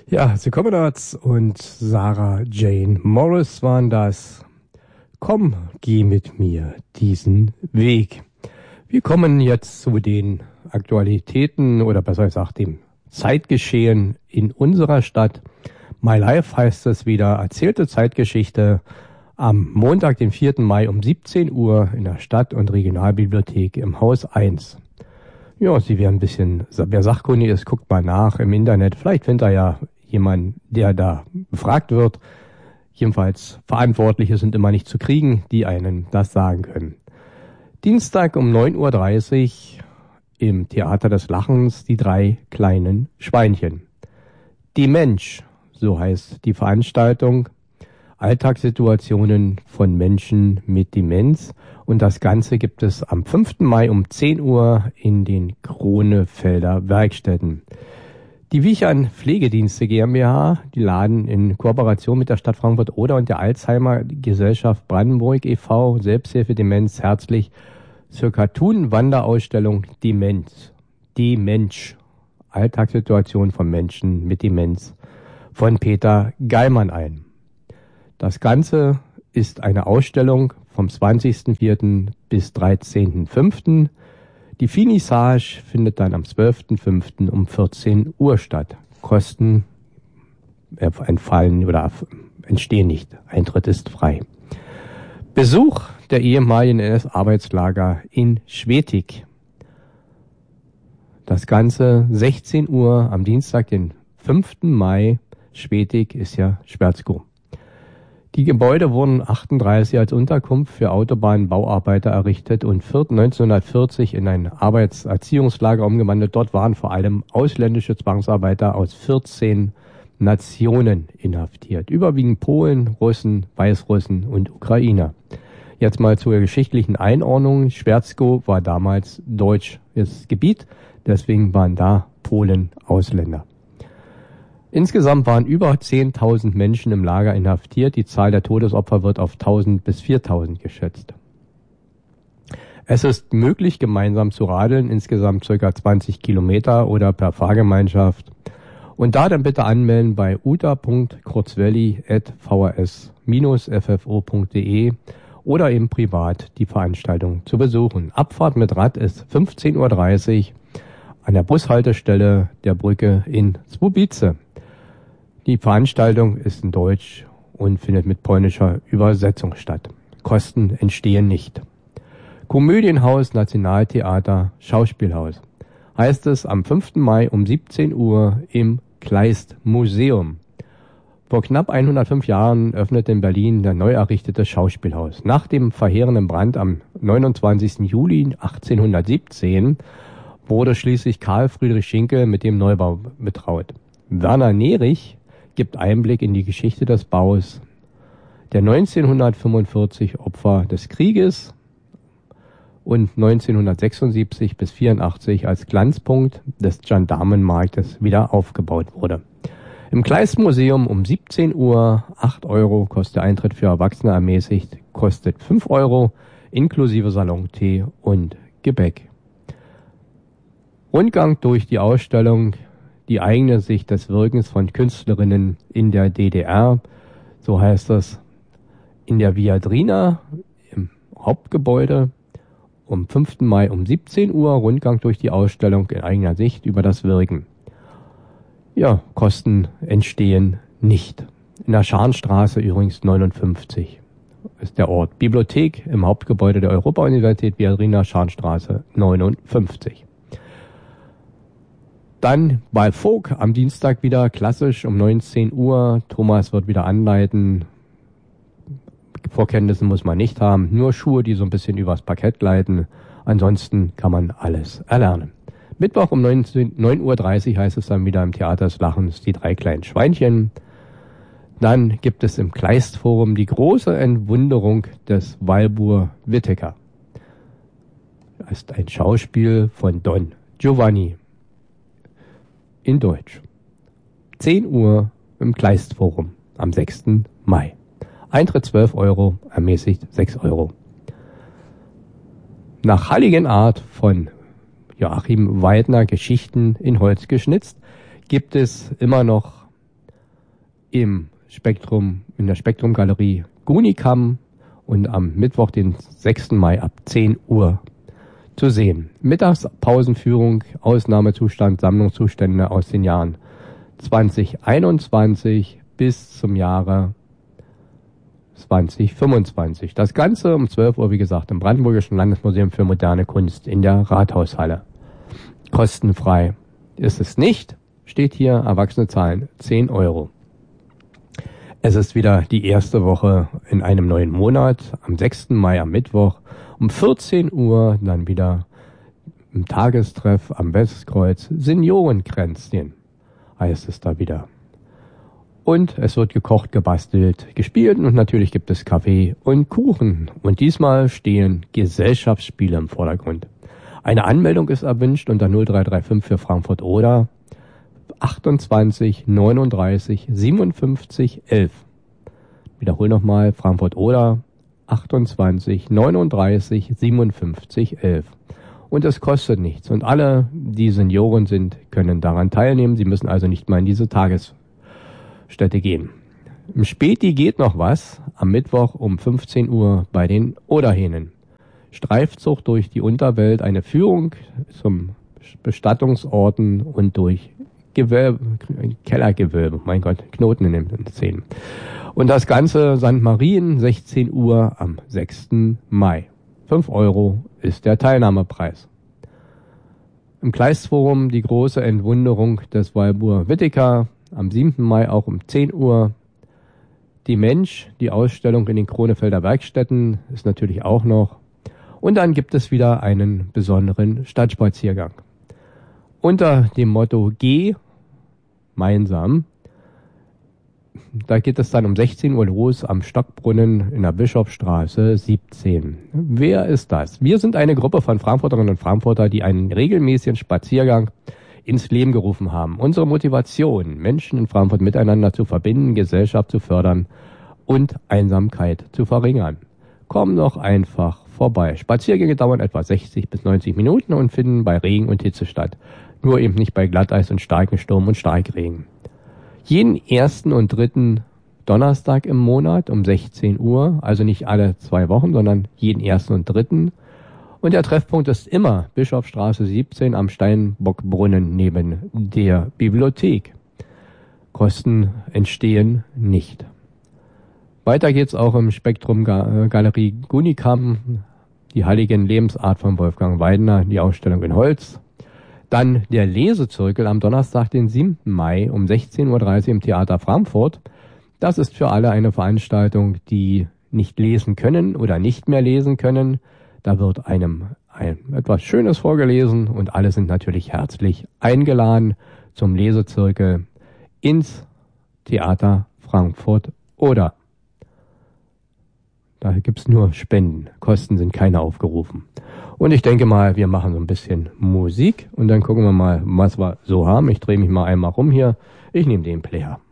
Ja, The Commonards und Sarah Jane Morris waren das. Komm, geh mit mir diesen Weg. Wir kommen jetzt zu den Aktualitäten oder besser gesagt dem Zeitgeschehen in unserer Stadt. My Life heißt es wieder, erzählte Zeitgeschichte am Montag, den 4. Mai um 17 Uhr in der Stadt- und Regionalbibliothek im Haus 1. Ja, Sie werden ein bisschen, wer sachkundig ist, guckt mal nach im Internet. Vielleicht findet er ja jemanden, der da befragt wird. Jedenfalls Verantwortliche sind immer nicht zu kriegen, die einen das sagen können. Dienstag um 9:30 Uhr im Theater des Lachens die 3 kleinen Schweinchen. Die Mensch, so heißt die Veranstaltung, Alltagssituationen von Menschen mit Demenz. Und das Ganze gibt es am 5. Mai um 10 Uhr in den Kronefelder Werkstätten. Die Wichern Pflegedienste GmbH, die laden in Kooperation mit der Stadt Frankfurt-Oder und der Alzheimer Gesellschaft Brandenburg e.V. Selbsthilfe Demenz herzlich zur Cartoon-Wanderausstellung Demenz. Die Mensch, Alltagssituation von Menschen mit Demenz von Peter Geilmann ein. Das Ganze ist eine Ausstellung vom 20.04. bis 13.05. Die Finissage findet dann am 12.05. um 14 Uhr statt. Kosten entfallen oder entstehen nicht. Eintritt ist frei. Besuch der ehemaligen NS-Arbeitslager in Schwetig. Das Ganze 16 Uhr am Dienstag, den 5. Mai. Schwetig ist ja Schwerzkow. Die Gebäude wurden 1938 als Unterkunft für Autobahnbauarbeiter errichtet und 1940 in ein Arbeitserziehungslager umgewandelt. Dort waren vor allem ausländische Zwangsarbeiter aus 14 Nationen inhaftiert. Überwiegend Polen, Russen, Weißrussen und Ukrainer. Jetzt mal zur geschichtlichen Einordnung. Schwerzkow war damals deutsches Gebiet, deswegen waren da Polen Ausländer. Insgesamt waren über 10.000 Menschen im Lager inhaftiert. Die Zahl der Todesopfer wird auf 1.000 bis 4.000 geschätzt. Es ist möglich, gemeinsam zu radeln, insgesamt ca. 20 Kilometer oder per Fahrgemeinschaft. Und da dann bitte anmelden bei uta.kurzwelli@vhs-ffo.de oder eben privat die Veranstaltung zu besuchen. Abfahrt mit Rad ist 15:30 Uhr an der Bushaltestelle der Brücke in Słubice. Die Veranstaltung ist in Deutsch und findet mit polnischer Übersetzung statt. Kosten entstehen nicht. Komödienhaus, Nationaltheater, Schauspielhaus. Heißt es am 5. Mai um 17 Uhr im Kleist Museum. Vor knapp 105 Jahren öffnete in Berlin der neu errichtete Schauspielhaus. Nach dem verheerenden Brand am 29. Juli 1817 wurde schließlich Karl Friedrich Schinkel mit dem Neubau betraut. Werner Nerich gibt Einblick in die Geschichte des Baus der 1945 Opfer des Krieges und 1976 bis 84 als Glanzpunkt des Gendarmenmarktes wieder aufgebaut wurde. Im Kleist-Museum um 17 Uhr, 8 Euro, kostet der Eintritt für Erwachsene ermäßigt, kostet 5 Euro, inklusive Salontee und Gebäck. Rundgang durch die Ausstellung, die eigene Sicht des Wirkens von Künstlerinnen in der DDR, so heißt das, in der Viadrina im Hauptgebäude um 5. Mai um 17 Uhr, Rundgang durch die Ausstellung in eigener Sicht über das Wirken. Ja, Kosten entstehen nicht. In der Scharnstraße übrigens 59 ist der Ort. Bibliothek im Hauptgebäude der Europa-Universität Viadrina, Scharnstraße 59. Dann bei Folk am Dienstag wieder klassisch um 19 Uhr. Thomas wird wieder anleiten. Vorkenntnisse muss man nicht haben. Nur Schuhe, die so ein bisschen übers Parkett gleiten. Ansonsten kann man alles erlernen. Mittwoch um 9:30 Uhr heißt es dann wieder im Theater des Lachens die 3 kleinen Schweinchen. Dann gibt es im Kleist-Forum die große Entwunderung des Walbur Whittaker. Das ist ein Schauspiel von Don Giovanni. In Deutsch. 10 Uhr im Kleist-Forum am 6. Mai. Eintritt 12 Euro, ermäßigt 6 Euro. Nach Heiligenart von Joachim Weidner, Geschichten in Holz geschnitzt, gibt es immer noch in der Spektrum-Galerie Gunikam und am Mittwoch, den 6. Mai ab 10 Uhr zu sehen. Mittagspausenführung, Ausnahmezustand, Sammlungszustände aus den Jahren 2021 bis zum Jahre 2025. Das Ganze um 12 Uhr, wie gesagt, im Brandenburgischen Landesmuseum für moderne Kunst in der Rathaushalle. Kostenfrei ist es nicht, steht hier, Erwachsene zahlen 10 Euro. Es ist wieder die erste Woche in einem neuen Monat, am 6. Mai am Mittwoch, um 14 Uhr, dann wieder im Tagestreff am Westkreuz, Seniorenkränzchen, heißt es da wieder. Und es wird gekocht, gebastelt, gespielt und natürlich gibt es Kaffee und Kuchen. Und diesmal stehen Gesellschaftsspiele im Vordergrund. Eine Anmeldung ist erwünscht unter 0335 für Frankfurt-Oder 28 39 57 11. Wiederhol nochmal, Frankfurt-Oder 28 39 57 11. Und es kostet nichts. Und alle, die Senioren sind, können daran teilnehmen. Sie müssen also nicht mal in diese Tagesstätte gehen. Im Späti geht noch was. Am Mittwoch um 15 Uhr bei den Oderhähnen. Streifzug durch die Unterwelt, eine Führung zum Bestattungsorten und durch Kellergewölbe. Mein Gott, Knoten in den Zähnen. Und das Ganze St. Marien, 16 Uhr am 6. Mai. 5 Euro ist der Teilnahmepreis. Im Kleistforum die große Entwunderung des Walburg Whittaker am 7. Mai auch um 10 Uhr. Die Mensch, die Ausstellung in den Kronefelder Werkstätten ist natürlich auch noch. Und dann gibt es wieder einen besonderen Stadtspaziergang. Unter dem Motto Geh gemeinsam. Da geht es dann um 16 Uhr los am Stockbrunnen in der Bischofsstraße 17. Wer ist das? Wir sind eine Gruppe von Frankfurterinnen und Frankfurter, die einen regelmäßigen Spaziergang ins Leben gerufen haben. Unsere Motivation, Menschen in Frankfurt miteinander zu verbinden, Gesellschaft zu fördern und Einsamkeit zu verringern. Komm doch einfach vorbei. Spaziergänge dauern etwa 60 bis 90 Minuten und finden bei Regen und Hitze statt. Nur eben nicht bei Glatteis und starkem Sturm und Starkregen. Jeden 1. und 3. Donnerstag im Monat um 16 Uhr, also nicht alle 2 Wochen, sondern jeden 1. und 3. Und der Treffpunkt ist immer Bischofsstraße 17 am Steinbockbrunnen neben der Bibliothek. Kosten entstehen nicht. Weiter geht's auch im Spektrum Galerie Gunikam, die Heiligen Lebensart von Wolfgang Weidner, die Ausstellung in Holz. Dann der Lesezirkel am Donnerstag, den 7. Mai um 16.30 Uhr im Theater Frankfurt. Das ist für alle eine Veranstaltung, die nicht lesen können oder nicht mehr lesen können. Da wird einem etwas Schönes vorgelesen und alle sind natürlich herzlich eingeladen zum Lesezirkel ins Theater Frankfurt oder. Da gibt's nur Spenden. Kosten sind keine aufgerufen. Und ich denke mal, wir machen so ein bisschen Musik und dann gucken wir mal, was wir so haben. Ich drehe mich mal einmal rum hier. Ich nehme den Player.